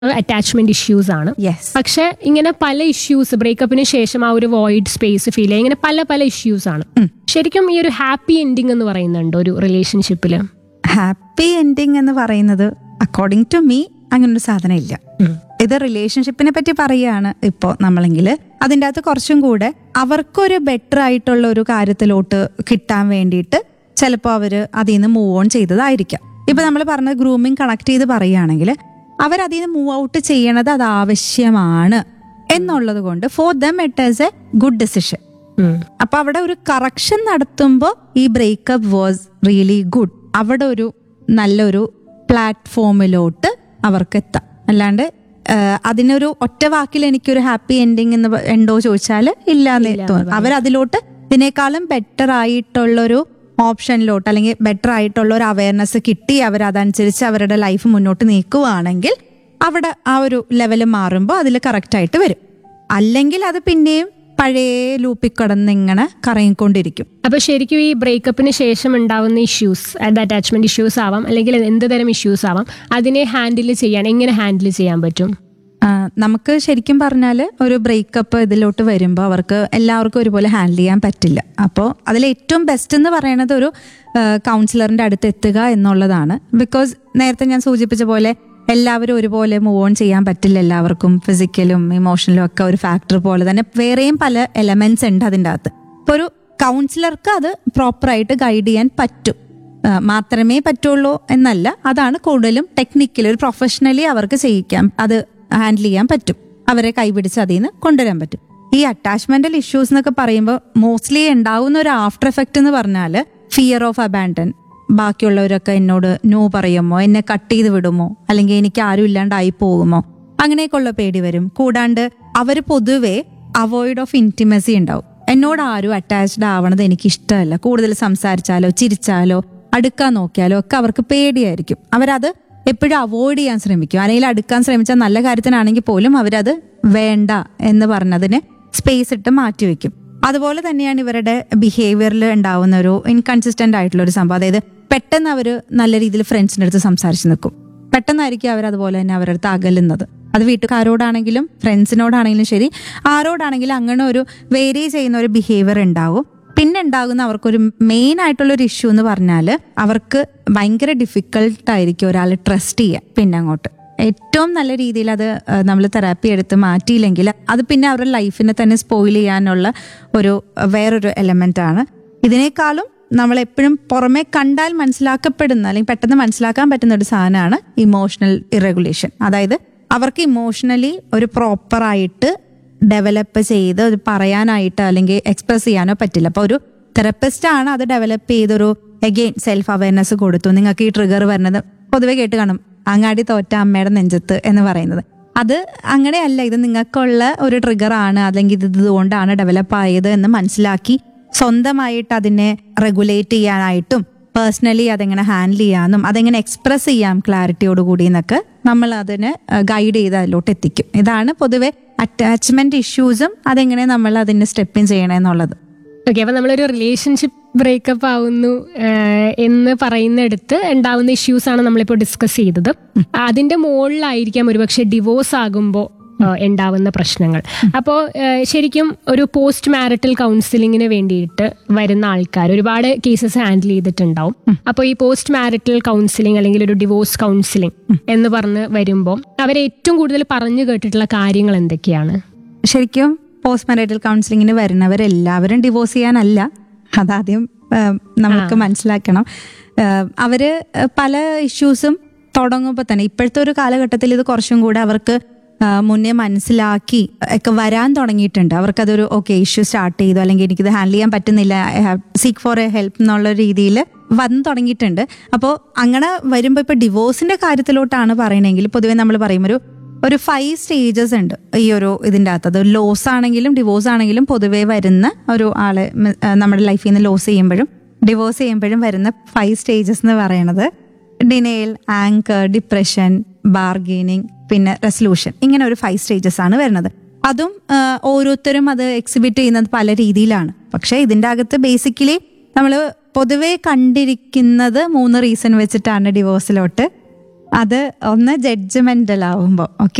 Attachment issues ആണ്. Yes. പക്ഷെ ഇങ്ങനെ പല ഇഷ്യൂസ് ബ്രേക്കപ്പിന് ശേഷം ആ ഒരു വോയിഡ് സ്പേസ് ഫീൽ ചെയ്യുക, ഇങ്ങനെ പല പല ഇഷ്യൂസ് ആണ്. ശരിക്കും ഈ ഒരു ഹാപ്പി എൻഡിങ് എന്ന് പറയുന്നുണ്ട് ഒരു റിലേഷൻഷിപ്പില്? ഹാപ്പി എൻഡിങ് എന്ന് പറയുന്നത് അക്കോർഡിംഗ് ടു മീ അങ്ങനൊരു സാധനം ഇല്ല. ഇത് റിലേഷൻഷിപ്പിനെ പറ്റി പറയുകയാണ് ഇപ്പോൾ നമ്മളെങ്കിൽ അതിൻ്റെ അകത്ത് കുറച്ചും കൂടെ അവർക്കൊരു ബെറ്റർ ആയിട്ടുള്ള ഒരു കാര്യത്തിലോട്ട് കിട്ടാൻ വേണ്ടിയിട്ട് ചിലപ്പോൾ അവർ അതിൽ നിന്ന് മൂവ് ഓൺ ചെയ്തതായിരിക്കാം. ഇപ്പൊ നമ്മൾ പറഞ്ഞ ഗ്രൂമിങ് കണക്ട് ചെയ്ത് പറയുകയാണെങ്കിൽ അവരതിൽ നിന്ന് മൂവ് ഔട്ട് ചെയ്യണത് അത് ആവശ്യമാണ് എന്നുള്ളത് കൊണ്ട് for them it is A good decision. അപ്പൊ അവിടെ ഒരു കറക്ഷൻ നടത്തുമ്പോൾ ഈ ബ്രേക്കപ്പ് വാസ് റിയലി ഗുഡ്. അവിടെ ഒരു നല്ലൊരു പ്ലാറ്റ്ഫോമിലോട്ട് അവർക്ക് എത്താം. അല്ലാണ്ട് അതിനൊരു ഒറ്റ വാക്കിൽ എനിക്കൊരു ഹാപ്പി എൻഡിങ് എന്ന് ഉണ്ടോ ചോദിച്ചാൽ ഇല്ലാന്ന് തോന്നുന്നു. അവരതിലോട്ട് ഇതിനേക്കാളും ബെറ്റർ ആയിട്ടുള്ളൊരു ഓപ്ഷനിലോട്ട് അല്ലെങ്കിൽ ബെറ്റർ ആയിട്ടുള്ള ഒരു അവയർനെസ് കിട്ടി അവരതനുസരിച്ച് അവരുടെ ലൈഫ് മുന്നോട്ട് നീക്കുവാണെങ്കിൽ അവിടെ ആ ഒരു ലെവൽ മാറുമ്പോൾ അതിൽ കറക്റ്റായിട്ട് വരും. അല്ലെങ്കിൽ അത് പിന്നെയും പഴയ ലൂപ്പിൽ കിടന്ന് ഇങ്ങനെ കറങ്ങിക്കൊണ്ടിരിക്കും. അപ്പൊ ശരിക്കും ഈ ബ്രേക്കപ്പിന് ശേഷം ഉണ്ടാവുന്ന ഇഷ്യൂസ്, അത് അറ്റാച്ച്മെന്റ് ഇഷ്യൂസ് ആവാം അല്ലെങ്കിൽ എന്ത് തരം ഇഷ്യൂസ് ആവാം, അതിനെ എങ്ങനെ ഹാൻഡിൽ ചെയ്യാൻ പറ്റും? നമുക്ക് ശരിക്കും പറഞ്ഞാൽ ഒരു ബ്രേക്കപ്പ് ഇതിലോട്ട് വരുമ്പോൾ അവർക്ക് എല്ലാവർക്കും ഒരുപോലെ ഹാൻഡിൽ ചെയ്യാൻ പറ്റില്ല. അപ്പോൾ അതിൽ ഏറ്റവും ബെസ്റ്റ് എന്ന് പറയുന്നത് ഒരു കൗൺസിലറിന്റെ അടുത്ത് എത്തുക എന്നുള്ളതാണ്. ബിക്കോസ് നേരത്തെ ഞാൻ സൂചിപ്പിച്ച പോലെ എല്ലാവരും ഒരുപോലെ മൂവ് ഓൺ ചെയ്യാൻ പറ്റില്ല. എല്ലാവർക്കും ഫിസിക്കലും ഇമോഷണലും ഒക്കെ ഒരു ഫാക്ടർ പോലെ തന്നെ വേറെയും പല എലമെന്റ്സ് ഉണ്ട് അതിൻ്റെ അകത്ത്. ഇപ്പോൾ ഒരു കൗൺസിലർക്ക് അത് പ്രോപ്പറായിട്ട് ഗൈഡ് ചെയ്യാൻ പറ്റും, മാത്രമേ പറ്റുള്ളൂ എന്നല്ല. അതാണ് കൂടുതലും ടെക്നിക്കലി ഒരു പ്രൊഫഷണലി അവർക്ക് ചെയ്യിക്കാം, അത് ഹാൻഡിൽ ചെയ്യാൻ പറ്റും, അവരെ കൈപിടിച്ച് അതിൽ നിന്ന് കൊണ്ടുവരാൻ പറ്റും. ഈ അറ്റാച്ച്മെന്റൽ ഇഷ്യൂസ് എന്നൊക്കെ പറയുമ്പോൾ മോസ്റ്റ്ലി ഉണ്ടാവുന്ന ഒരു ആഫ്റ്റർ എഫക്റ്റ് എന്ന് പറഞ്ഞാൽ ഫിയർ ഓഫ് അബാൻഡൻ. ബാക്കിയുള്ളവരൊക്കെ എന്നോട് നോ പറയുമോ, എന്നെ കട്ട് ചെയ്ത് വിടുമോ, അല്ലെങ്കിൽ എനിക്ക് ആരും ഇല്ലാണ്ടായി പോകുമോ, അങ്ങനെയൊക്കെയുള്ള പേടി വരും. കൂടാണ്ട് അവർ പൊതുവെ അവോയ്ഡ് ഓഫ് ഇന്റിമസി ഉണ്ടാവും. എന്നോട് ആരും അറ്റാച്ച്ഡ് ആവണത് എനിക്ക് ഇഷ്ടമല്ല, കൂടുതൽ സംസാരിച്ചാലോ ചിരിച്ചാലോ അടുക്കാൻ നോക്കിയാലോ ഒക്കെ അവർക്ക് പേടിയായിരിക്കും. അവരത് എപ്പോഴും അവോയ്ഡ് ചെയ്യാൻ ശ്രമിക്കും. അല്ലെങ്കിൽ അടുക്കാൻ ശ്രമിച്ചാൽ നല്ല കാര്യത്തിനാണെങ്കിൽ പോലും അവരത് വേണ്ട എന്ന് പറഞ്ഞതിന് സ്പേസ് ഇട്ട് മാറ്റിവെക്കും. അതുപോലെ തന്നെയാണ് ഇവരുടെ ബിഹേവിയറിൽ ഉണ്ടാവുന്ന ഒരു ഇൻകൺസിസ്റ്റന്റ് ആയിട്ടുള്ള ഒരു സംഭവം. അതായത് പെട്ടെന്ന് അവർ നല്ല രീതിയിൽ ഫ്രണ്ട്സിൻ്റെ അടുത്ത് സംസാരിച്ച് നിൽക്കും, പെട്ടെന്നായിരിക്കും അവരതുപോലെ തന്നെ അവരുടെ അടുത്ത് അകലുന്നത്. അത് വീട്ടുകാരോടാണെങ്കിലും ഫ്രണ്ട്സിനോടാണെങ്കിലും ശരി, ആരോടാണെങ്കിലും അങ്ങനെ ഒരു വേരി ചെയ്യുന്ന ഒരു ബിഹേവിയർ ഉണ്ടാവും. പിന്നെ ഉണ്ടാകുന്ന അവർക്കൊരു മെയിൻ ആയിട്ടുള്ളൊരു ഇഷ്യൂ എന്ന് പറഞ്ഞാൽ അവർക്ക് ഭയങ്കര ഡിഫിക്കൾട്ടായിരിക്കും ഒരാളെ ട്രസ്റ്റ് ചെയ്യാൻ. പിന്നെ അങ്ങോട്ട് ഏറ്റവും നല്ല രീതിയിൽ അത് നമ്മൾ തെറാപ്പി എടുത്ത് മാറ്റിയില്ലെങ്കിൽ അത് പിന്നെ അവരുടെ ലൈഫിനെ തന്നെ സ്പോയിൽ ചെയ്യാനുള്ള ഒരു വേറൊരു എലമെന്റ് ആണ്. ഇതിനേക്കാളും നമ്മൾ എപ്പോഴും പുറമെ കണ്ടാൽ മനസ്സിലാക്കപ്പെടുന്ന അല്ലെങ്കിൽ പെട്ടെന്ന് മനസ്സിലാക്കാൻ പറ്റുന്ന ഒരു സാധനമാണ് ഇമോഷണൽ ഇറഗുലേഷൻ. അതായത് അവർക്ക് ഇമോഷണലി ഒരു പ്രോപ്പറായിട്ട് ഡെവലപ്പ് ചെയ്ത് അത് പറയാനായിട്ട് അല്ലെങ്കിൽ എക്സ്പ്രസ് ചെയ്യാനോ പറ്റില്ല. അപ്പോൾ ഒരു തെറപ്പിസ്റ്റ് ആണ് അത് ഡെവലപ്പ് ചെയ്തൊരു അഗെയിൻ സെൽഫ് അവയർനെസ് കൊടുത്തു. നിങ്ങൾക്ക് ഈ ട്രിഗർ വരുന്നത് പൊതുവെ കേട്ട് കാണും, അങ്ങാടി തോറ്റ അമ്മയുടെ നെഞ്ചത്ത് എന്ന് പറയുന്നത്. അത് അങ്ങനെയല്ല, ഇത് നിങ്ങൾക്കുള്ള ഒരു ട്രിഗർ ആണ്, അല്ലെങ്കിൽ ഇത് ഇതുകൊണ്ടാണ് ഡെവലപ്പ് ആയത് എന്ന് മനസ്സിലാക്കി സ്വന്തമായിട്ട് അതിനെ റെഗുലേറ്റ് ചെയ്യാനായിട്ടും പേഴ്സണലി അതെങ്ങനെ ഹാൻഡിൽ ചെയ്യാനും അതെങ്ങനെ എക്സ്പ്രസ് ചെയ്യാം ക്ലാരിറ്റിയോടുകൂടി എന്നൊക്കെ നമ്മൾ അതിനെ ഗൈഡ് ചെയ്ത് അതിലോട്ട് എത്തിക്കും. ഇതാണ് പൊതുവെ അറ്റാച്ച്മെന്റ് ഇഷ്യൂസും അതെങ്ങനെ നമ്മൾ അതിനെ സ്റ്റെപ്പ് ഇൻ ചെയ്യണമെന്നുള്ളത്. ഓക്കെ, അപ്പൊ നമ്മളൊരു റിലേഷൻഷിപ്പ് ബ്രേക്കപ്പ് ആവുന്നു എന്ന് പറയുന്നിടത്ത് ഉണ്ടാവുന്ന ഇഷ്യൂസ് ആണ് നമ്മളിപ്പോൾ ഡിസ്കസ് ചെയ്തത്. അതിന്റെ മുകളിലായിരിക്കാം ഒരുപക്ഷെ ഡിവോഴ്സ് ആകുമ്പോൾ ഉണ്ടാവുന്ന പ്രശ്നങ്ങൾ. അപ്പോൾ ശരിക്കും ഒരു പോസ്റ്റ് മാരിറ്റൽ കൗൺസിലിങ്ങിന് വേണ്ടിയിട്ട് വരുന്ന ആൾക്കാർ ഒരുപാട് കേസസ് ഹാൻഡിൽ ചെയ്തിട്ടുണ്ടാവും. അപ്പോൾ ഈ പോസ്റ്റ് മാരിറ്റൽ കൗൺസിലിംഗ് അല്ലെങ്കിൽ ഒരു ഡിവോഴ്സ് കൗൺസിലിംഗ് എന്ന് പറഞ്ഞ് വരുമ്പോൾ അവരെ ഏറ്റവും കൂടുതൽ പറഞ്ഞു കേട്ടിട്ടുള്ള കാര്യങ്ങൾ എന്തൊക്കെയാണ്? ശരിക്കും പോസ്റ്റ് മാരിറ്റൽ കൗൺസിലിങ്ങിന് വരുന്നവരെല്ലാവരും ഡിവോഴ്സ് ചെയ്യാനല്ല, അതാദ്യം നമുക്ക് മനസ്സിലാക്കണം. അവര് പല ഇഷ്യൂസും തുടങ്ങുമ്പോൾ തന്നെ ഇപ്പോഴത്തെ ഒരു കാലഘട്ടത്തിൽ ഇത് കുറച്ചും കൂടെ അവർക്ക് മുന്നേ മനസ്സിലാക്കി ഒക്കെ വരാൻ തുടങ്ങിയിട്ടുണ്ട്. അവർക്കതൊരു ഓക്കെ ഇഷ്യൂ സ്റ്റാർട്ട് ചെയ്തു, അല്ലെങ്കിൽ എനിക്കിത് ഹാൻഡിൽ ചെയ്യാൻ പറ്റുന്നില്ല, I have seek four A help എന്നുള്ള രീതിയിൽ വന്നു തുടങ്ങിയിട്ടുണ്ട്. അപ്പോൾ അങ്ങനെ വരുമ്പോൾ ഇപ്പോൾ ഡിവോഴ്സിന്റെ കാര്യത്തിലോട്ടാണ് പറയണമെങ്കിൽ പൊതുവേ നമ്മൾ പറയും ഒരു 5 സ്റ്റേജസ് ഉണ്ട് ഈ ഒരു ഇതിൻ്റെ അകത്ത്. അത് ലോസ് ആണെങ്കിലും ഡിവോഴ്സ് ആണെങ്കിലും പൊതുവേ വരുന്ന ഒരു ആളെ നമ്മുടെ ലൈഫിൽ നിന്ന് ലോസ് ചെയ്യുമ്പോഴും ഡിവോഴ്സ് ചെയ്യുമ്പോഴും വരുന്ന 5 സ്റ്റേജസ് എന്ന് പറയുന്നത് ഡിനയൽ, ആങ്കർ, ഡിപ്രഷൻ, ബാർഗെയിനിങ്, പിന്നെ റെസൊല്യൂഷൻ. ഇങ്ങനെ ഒരു 5 സ്റ്റേജസ് ആണ് വരുന്നത്. അതും ഓരോരുത്തരും അത് എക്സിബിറ്റ് ചെയ്യുന്നത് പല രീതിയിലാണ്. പക്ഷെ ഇതിൻ്റെ അകത്ത് ബേസിക്കലി നമ്മൾ പൊതുവെ കണ്ടിരിക്കുന്നത് 3 റീസൺ വെച്ചിട്ടാണ് ഡിവോഴ്സിലോട്ട് അത് ഒന്ന് ജഡ്ജ്മെന്റൽ ആവുമ്പോൾ ഓക്കെ